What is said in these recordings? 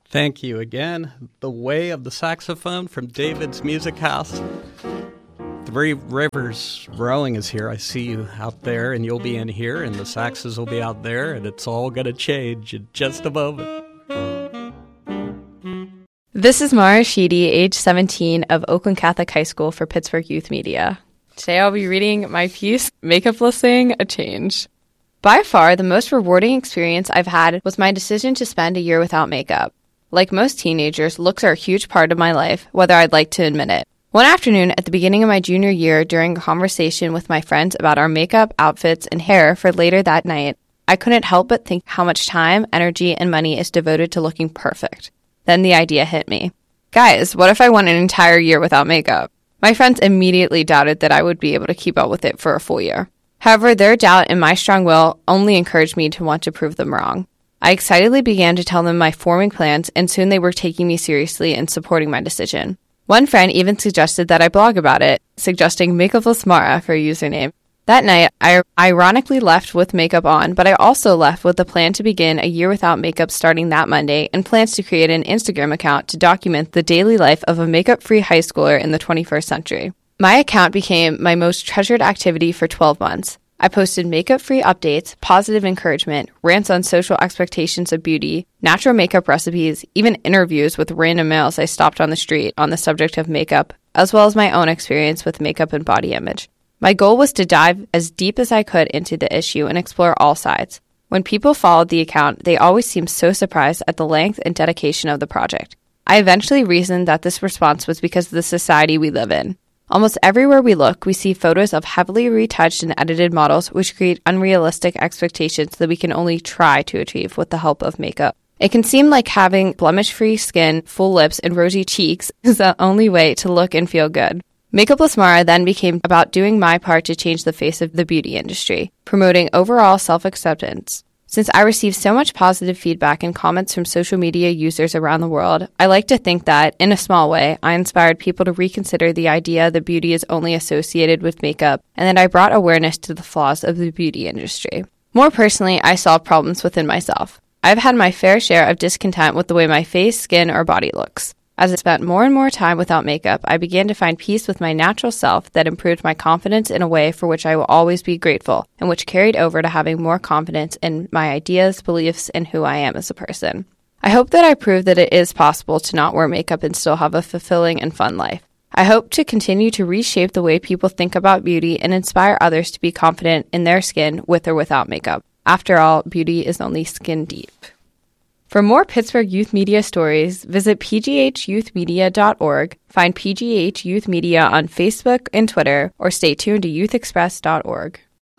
Thank you again. The Way of the Saxophone from David's Music House. Three Rivers Rowing is here. I see you out there, and you'll be in here, and the saxes will be out there, and it's all going to change in just a moment. This is Mara Sheedy, age 17, of Oakland Catholic High School for Pittsburgh Youth Media. Today I'll be reading my piece, Makeuplessing a Change. By far, the most rewarding experience I've had was my decision to spend a year without makeup. Like most teenagers, looks are a huge part of my life, whether I'd like to admit it. One afternoon at the beginning of my junior year, during a conversation with my friends about our makeup, outfits, and hair for later that night, I couldn't help but think how much time, energy, and money is devoted to looking perfect. Then the idea hit me. Guys, what if I went an entire year without makeup? My friends immediately doubted that I would be able to keep up with it for a full year. However, their doubt and my strong will only encouraged me to want to prove them wrong. I excitedly began to tell them my forming plans, and soon they were taking me seriously and supporting my decision. One friend even suggested that I blog about it, suggesting Makeupless Mara for a username. That night, I ironically left with makeup on, but I also left with the plan to begin a year without makeup starting that Monday and plans to create an Instagram account to document the daily life of a makeup-free high schooler in the 21st century. My account became my most treasured activity for 12 months. I posted makeup-free updates, positive encouragement, rants on social expectations of beauty, natural makeup recipes, even interviews with random males I stopped on the street on the subject of makeup, as well as my own experience with makeup and body image. My goal was to dive as deep as I could into the issue and explore all sides. When people followed the account, they always seemed so surprised at the length and dedication of the project. I eventually reasoned that this response was because of the society we live in. Almost everywhere we look, we see photos of heavily retouched and edited models, which create unrealistic expectations that we can only try to achieve with the help of makeup. It can seem like having blemish-free skin, full lips, and rosy cheeks is the only way to look and feel good. Makeupless Mara then became about doing my part to change the face of the beauty industry, promoting overall self-acceptance. Since I received so much positive feedback and comments from social media users around the world, I like to think that, in a small way, I inspired people to reconsider the idea that beauty is only associated with makeup, and that I brought awareness to the flaws of the beauty industry. More personally, I solved problems within myself. I've had my fair share of discontent with the way my face, skin, or body looks. As I spent more and more time without makeup, I began to find peace with my natural self that improved my confidence in a way for which I will always be grateful, and which carried over to having more confidence in my ideas, beliefs, and who I am as a person. I hope that I proved that it is possible to not wear makeup and still have a fulfilling and fun life. I hope to continue to reshape the way people think about beauty and inspire others to be confident in their skin with or without makeup. After all, beauty is only skin deep. For more Pittsburgh Youth Media stories, visit pghyouthmedia.org, find PGH Youth Media on Facebook and Twitter, or stay tuned to youthexpress.org.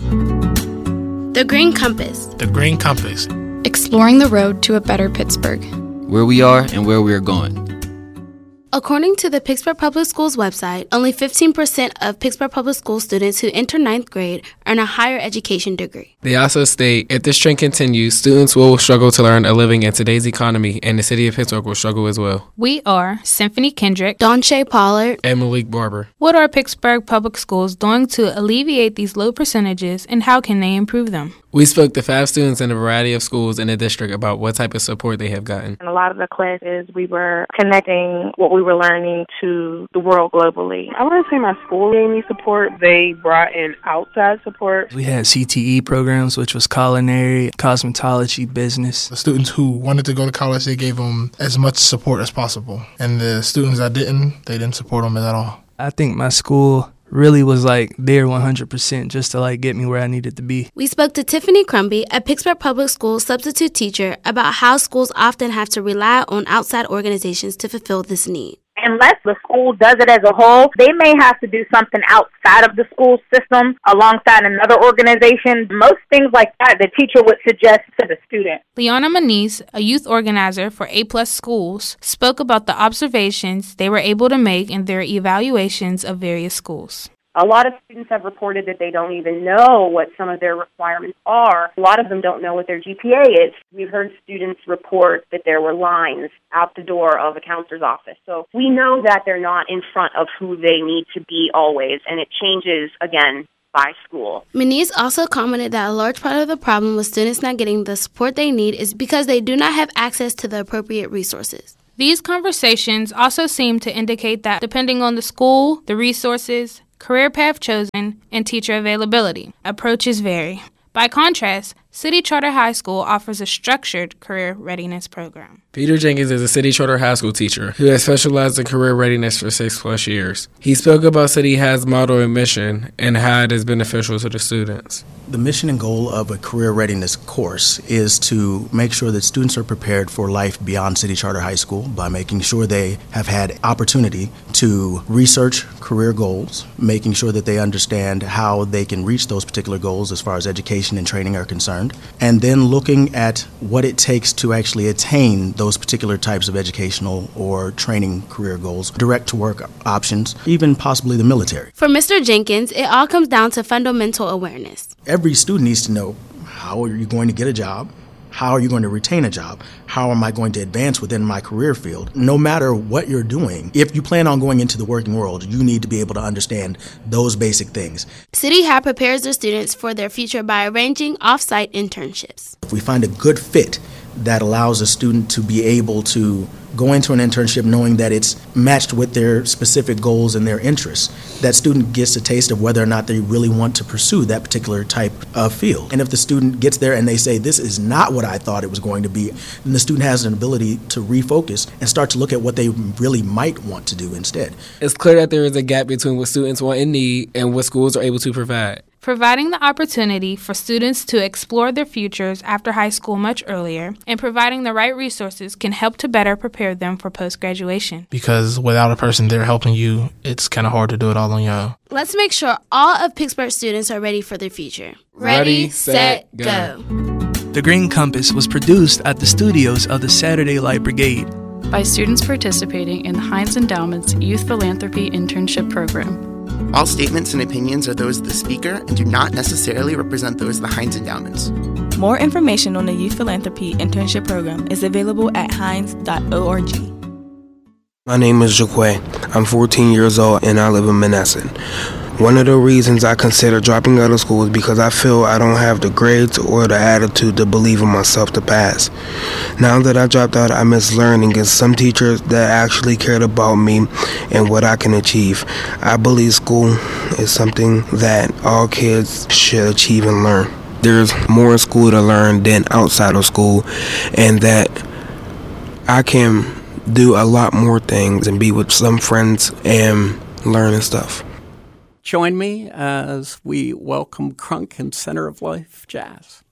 The Green Compass. The Green Compass. Exploring the road to a better Pittsburgh. Where we are and where we are going. According to the Pittsburgh Public Schools website, only 15% of Pittsburgh Public School students who enter 9th grade earn a higher education degree. They also state, if this trend continues, students will struggle to earn a living in today's economy, and the city of Pittsburgh will struggle as well. We are Symphony Kendrick, Donshay Pollard, and Malik Barber. What are Pittsburgh Public Schools doing to alleviate these low percentages, and how can they improve them? We spoke to 5 students in a variety of schools in the district about what type of support they have gotten. In a lot of the classes, we were connecting what we were learning to the world globally. I want to say my school gave me support. They brought in outside support. We had CTE programs, which was culinary, cosmetology, business. The students who wanted to go to college, they gave them as much support as possible. And the students that didn't, they didn't support them at all. I think my school really was there 100% just to get me where I needed to be. We spoke to Tiffany Crumby, a Pittsburgh Public Schools substitute teacher, about how schools often have to rely on outside organizations to fulfill this need. Unless the school does it as a whole, they may have to do something outside of the school system alongside another organization. Most things like that, the teacher would suggest to the student. Leona Maniz, a youth organizer for A+ Schools, spoke about the observations they were able to make in their evaluations of various schools. A lot of students have reported that they don't even know what some of their requirements are. A lot of them don't know what their GPA is. We've heard students report that there were lines out the door of a counselor's office. So we know that they're not in front of who they need to be always, and it changes, again, by school. Muniz also commented that a large part of the problem with students not getting the support they need is because they do not have access to the appropriate resources. These conversations also seem to indicate that depending on the school, the resources, career path chosen, and teacher availability, approaches vary. By contrast, City Charter High School offers a structured career readiness program. Peter Jenkins is a City Charter High School teacher who has specialized in career readiness for 6+ years. He spoke about City High's motto and mission and how it is beneficial to the students. The mission and goal of a career readiness course is to make sure that students are prepared for life beyond City Charter High School by making sure they have had opportunity to research career goals, making sure that they understand how they can reach those particular goals as far as education and training are concerned, and then looking at what it takes to actually attain those particular types of educational or training career goals, direct to work options, even possibly the military. For Mr. Jenkins, it all comes down to fundamental awareness. Every student needs to know, how are you going to get a job? How are you going to retain a job? How am I going to advance within my career field? No matter what you're doing, if you plan on going into the working world, you need to be able to understand those basic things. City High prepares their students for their future by arranging off-site internships. If we find a good fit that allows a student to be able to go into an internship knowing that it's matched with their specific goals and their interests, that student gets a taste of whether or not they really want to pursue that particular type of field. And if the student gets there and they say, this is not what I thought it was going to be, then the student has an ability to refocus and start to look at what they really might want to do instead. It's clear that there is a gap between what students want and need and what schools are able to provide. Providing the opportunity for students to explore their futures after high school much earlier and providing the right resources can help to better prepare them for post-graduation. Because without a person there helping you, it's kind of hard to do it all on your own. Let's make sure all of Pittsburgh students are ready for their future. Ready, set, go. The Green Compass was produced at the studios of the Saturday Light Brigade by students participating in the Heinz Endowment's Youth Philanthropy Internship Program. All statements and opinions are those of the speaker and do not necessarily represent those of the Heinz Endowments. More information on the Youth Philanthropy Internship Program is available at heinz.org. My name is Jaquay. I'm 14 years old and I live in Menneson. One of the reasons I consider dropping out of school is because I feel I don't have the grades or the attitude to believe in myself to pass. Now that I dropped out, I miss learning and some teachers that actually cared about me and what I can achieve. I believe school is something that all kids should achieve and learn. There's more in school to learn than outside of school, and that I can do a lot more things and be with some friends and learn and stuff. Join me as we welcome Crunk and Center of Life Jazz.